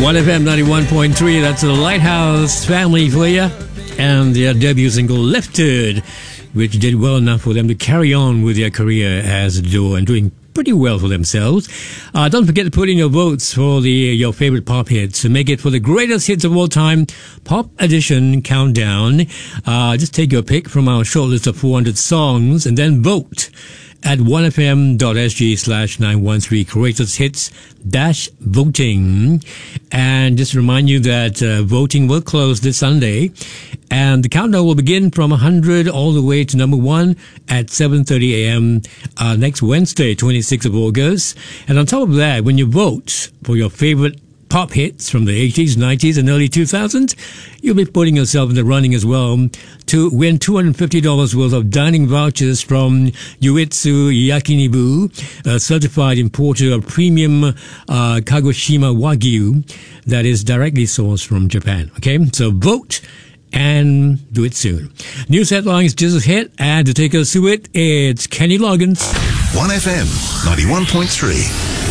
1FM 91.3, that's the Lighthouse Family for you. And their debut single, Lifted, which did well enough for them to carry on with their career as a duo and doing pretty well for themselves. Don't forget to put in your votes for your favorite pop hits to make it for the greatest hits of all time Pop Edition Countdown. Just take your pick from our short list of 400 songs and then vote at 1fm.sg/913 Greatest Hits -voting. And just remind you that voting will close this Sunday, and the countdown will begin from 100 all the way to number 1 at 7:30 a.m. Next Wednesday, 26th of August. And on top of that, when you vote for your favorite pop hits from the 80s, 90s, and early 2000s, you'll be putting yourself in the running as well to win $250 worth of dining vouchers from Yuitsu Yakinibu, a certified importer of premium Kagoshima Wagyu that is directly sourced from Japan. Okay, so vote and do it soon. News headlines just ahead, and to take us through it, it's Kenny Loggins. 1FM 91.3.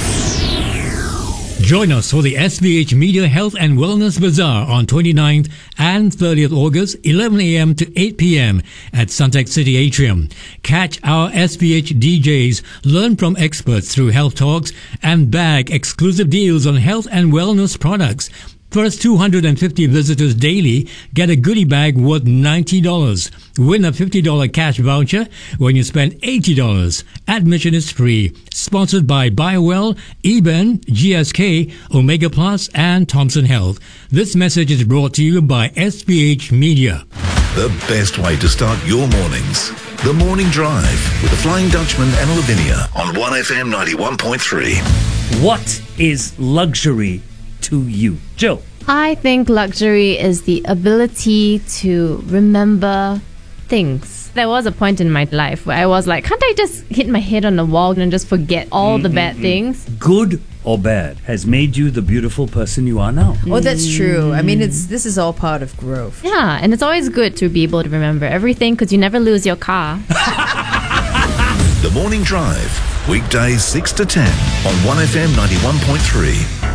Join us for the SPH Media Health and Wellness Bazaar on 29th and 30th August, 11 a.m. to 8 p.m. at Suntec City Atrium. Catch our SPH DJs, learn from experts through health talks, and bag exclusive deals on health and wellness products. First 250 visitors daily get a goodie bag worth $90. Win a $50 cash voucher when you spend $80. Admission is free. Sponsored by BioWell, Eben, GSK, Omega Plus, and Thompson Health. This message is brought to you by SPH Media. The best way to start your mornings. The Morning Drive with the Flying Dutchman and Lavinia on 1FM 91.3. What is luxury to you, Jill? I think luxury is the ability to remember things. There was a point in my life where I was like, can't I just hit my head on the wall and just forget all the bad things? Good or bad has made you the beautiful person you are now. Oh, that's true. I mean, this is all part of growth. Yeah, and it's always good to be able to remember everything because you never lose your car. The Morning Drive, weekdays 6 to 10 on 1FM 91.3.